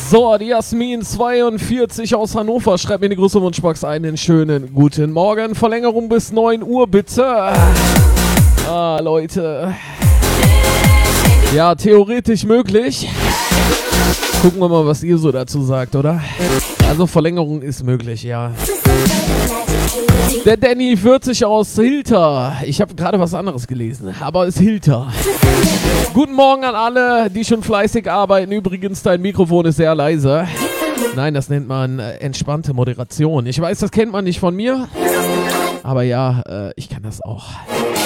So, die Jasmin 42 aus Hannover schreibt mir die große Wunschbox einen schönen guten Morgen. Verlängerung bis 9 Uhr bitte. Ah, Leute. Ja, theoretisch möglich. Gucken wir mal, was ihr so dazu sagt, oder? Also Verlängerung ist möglich, ja. Der Danny 40 aus Hilter. Ich habe gerade was anderes gelesen, aber es ist Hilter. Guten Morgen an alle, die schon fleißig arbeiten. Übrigens, dein Mikrofon ist sehr leise. Nein, das nennt man entspannte Moderation. Ich weiß, das kennt man nicht von mir. Aber ja, ich kann das auch.